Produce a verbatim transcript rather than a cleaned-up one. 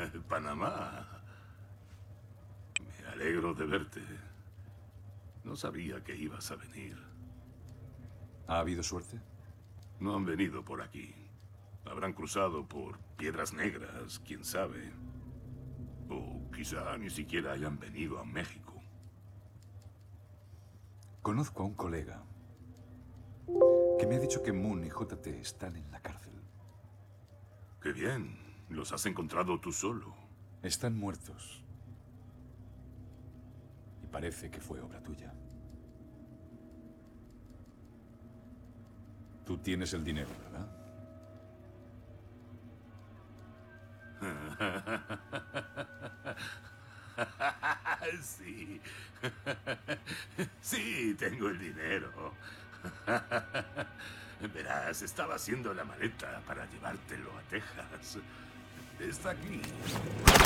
Panamá. Me alegro de verte. No sabía que ibas a venir. ¿Ha habido suerte? No han venido por aquí. Habrán cruzado por Piedras Negras, quién sabe. O quizá ni siquiera hayan venido a México. Conozco a un colega que me ha dicho que Moon y J T están en la cárcel. ¡Qué bien! ¿Los has encontrado tú solo? Están muertos. Y parece que fue obra tuya. Tú tienes el dinero, ¿verdad? Sí. Sí, tengo el dinero. Verás, estaba haciendo la maleta para llevártelo a Texas. Está aquí.